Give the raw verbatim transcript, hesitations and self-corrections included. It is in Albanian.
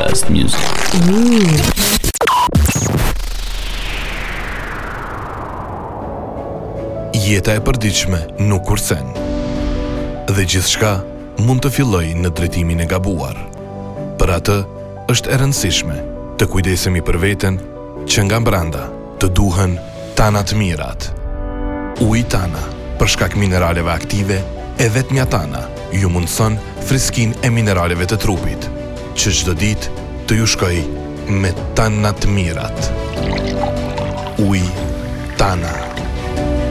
best music. Jeta e përditshme nuk kursen. Dhe gjithçka mund të fillojë në drejtimin e gabuar. Për atë, është e rëndësishme të kujdesemi për veten që nga brenda të duhen Tana të mirat. Uji Tana, për shkak mineraleve aktive, e vetmja Tana ju mundson friskinë e mineraleve të trupit, që çdo ditë të ju shkojë me Tana të mirat. Uji Tana.